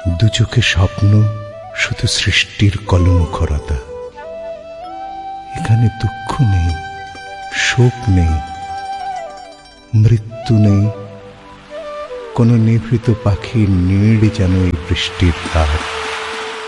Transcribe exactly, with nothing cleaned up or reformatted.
দু চোখে স্বপ্ন, শুধু সৃষ্টির কলমুখরতা। এখানে দুঃখ নেই, শোক নেই, মৃত্যু নেই, কোনো নিভৃত পাখির নীড় যেন এই বৃষ্টির ধার।